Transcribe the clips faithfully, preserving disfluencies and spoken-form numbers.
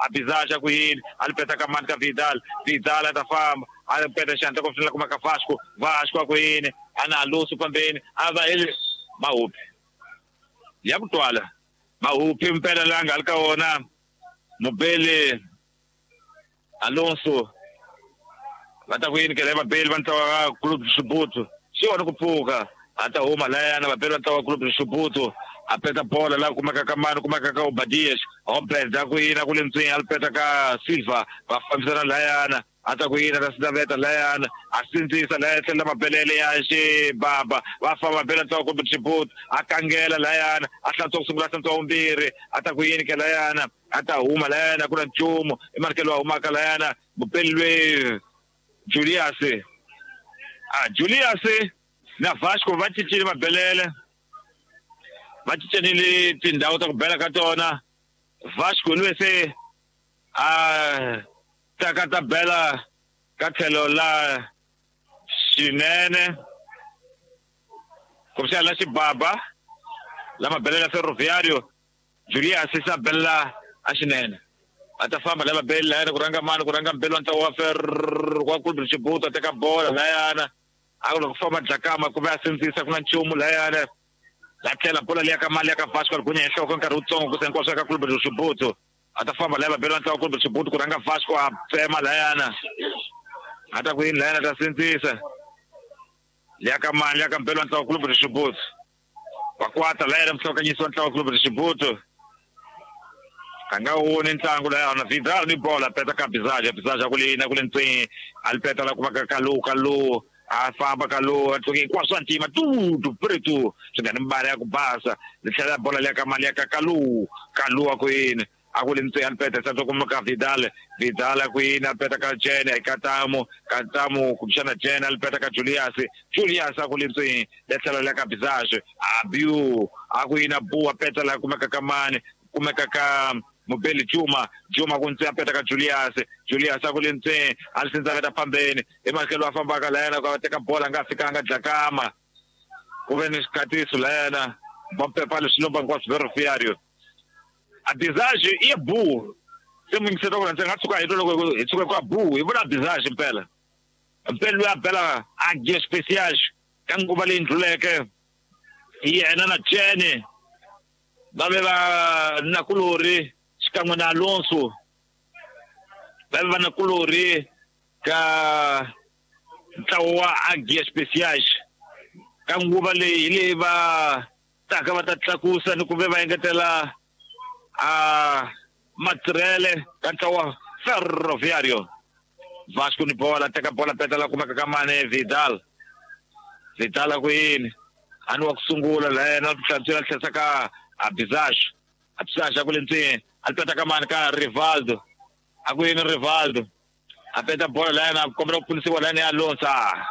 abizaja kuyini alipeta kamani ka Vidal Vidal atafamba alipeta shanta kufuna kuma ka Vasco Vasco kuyini ana Alonso pambeni ava ele Mahupi yakutwala Mahupi mpela langa alikaona Mobele Alonso vata kuyini kele vabeli vantawa club Subutu siona kuphuka hata huma layana vabeli vantawa club Subutu apeta bola la kumaka kamano kumaka ka Obadias ompeta kuyina kule mtsingi alipeta ka Silva vafambisana layana hata kuyina tasidaveta layana asinzisa layetlela mabelele yaxe baba vafamba bela ntawa club Subutu akangela layana ahlantswa kusungula hlantswa umbirhi hata kuyini ke layana hata huma layana kuna nchumu imarkelo wa humaka layana bupelwe Julius ah Julius na Vasco vachicile mabelele vachicenile tindhawu ta ku bela ka tona Vasco lwese ah taka ta bela ka tlhelo la xinene kumbe la xibaba la mabelele ya Ferroviario Julius sa bela a xinene atafamba lava bela yana kuranga mani kuranga mbelwa ntawa wa fer kwa club Subutu ateka bola la yana akulo kufamba Dlakama kumbe asinzisa kuna nchumu la yana la tlhela bola liya ka mali ya ka Vasco alikunya enhloko nkarhi wutsongo kusenkoxa ka club Subutu atafamba lava bela ntawa club Subutu kuranga Vasco a tsema la yana ata kuyini la yana ta sinzisa liya ka mali ya ka mbelwa ntawa club Subutu wakwata la yana mhlokanyisiwa ntawa club Subutu kanga woni ntlangu la yana Vidal ni bola peta ka Bizaja Bizaja kulina kule ntsingi alipeta la kuma ka Kalu Kalu afamba Kalu atoke kwa santima tu tu preto singani mbara ya kubasa lihlala bola le ka mali ya ka Kalu Kalu akuyini akule ntsingi alipeta sa kuma ka Vidal Vidal akuyini alipeta ka Jene ikatamu katamu kumshana Jene alipeta ka Julius Julius akule ntsingi lihlala le ka Bizaja abiu akuyini abu apeta la kuma ka Kamani kuma ka Mobele Juma Juma kunse apeta ka Julius Julius akule ntse alisinza veta pambeni emakelo afamba ka layana kwa teka bola ngafikanga Dlakama kube ni skatiso layana bompe pale silomba kwa Ferroviario abizaje ie bu semu ngisero kwa ntenga tsuka idolo itsuka kwa bu ibona abizaje mpela mpela ya bela agi special kanguba le ndluleke yena na Jene babela na kulori xikan'we na Alonso bava na kulori ka ntlawa wa Agia Special ka nguva leyi leyi va taka va ta tlakusa ni kumbe va engetela a matirele ka ntlawa Ferroviario Vasco ni bola teka bola petela kumeka ka Mane Vidal Vidal kuyini ani wa kusungula la yena tlhantsela tlhesa ka Abizash Abizash akule ntsingi alipeta ka Mane ka Rivaldo akuyini Rivaldo apeta bola la yena kombela kupfunisiwa la yena ya Alonso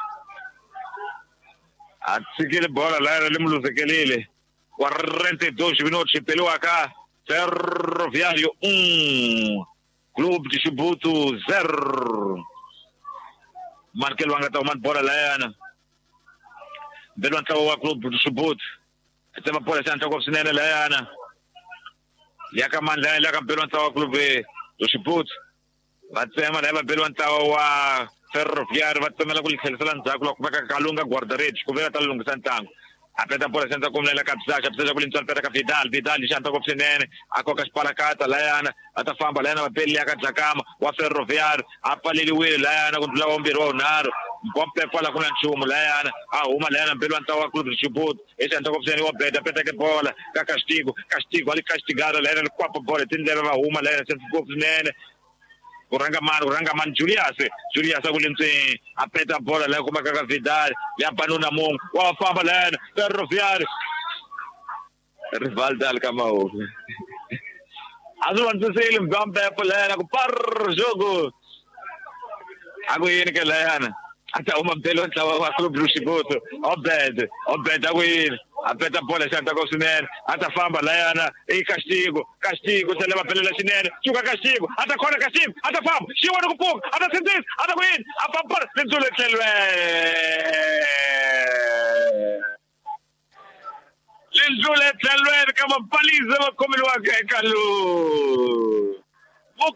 atsikile bola la yena limuluzekelile quarenta-dois minutos pelo ka Ferroviario um Clube de Subutu zero Markel wanga ta man bola la yana belo ntawa wa Clube de Subutu tema bola santa ko sinene la yana yaka man la yaka belo ntawa Clube de Subutu vatsema la belo ntawa wa Ferroviario vatsema ku likhelsela ndzhaku loko va ka kalunga guardaretti ku vela ta lungisa ntango apeta bola senta ku mlela ka Bizaja Bizaja ku lintswa peta ka Vidal Vidal xanta ko sinene akoka xipalakata la yana atafamba la yana vapeli ya ka Dlakama wa Ferroviario apaleliwile la yana ku ndlula wombirhi wa unharhu bompe pala kuna nchumu la yana a huma la yana mbelwa ntawa wa Clube de Subutu exanta ko sinene wa beta peta ke bola ka Castigo Castigo ali castigado la yana likwapa bola tindleva va huma la yana senta ko sinene kuranga man kuranga man Julius Julius akulintsini apeta bola la kuma ka Vidal ya panuna mungu wa famba la yana Ferroviario Rivaldo alkamao azuan tsele mbambe la yana ku par jogo akuyini ke la yana ata uma mbelo ntawa wa Clube de Subutu obed obed akuyini apeta bola santa ko sinene atafamba la yana e Castigo Castigo seleva pelela sinene chuka Castigo atakona Castigo atafamba xiwona kupuka atasindisa atakuyini apapara lenzule tlhelwe lenzule tlhelwe kama paliza makomelo wa Kalu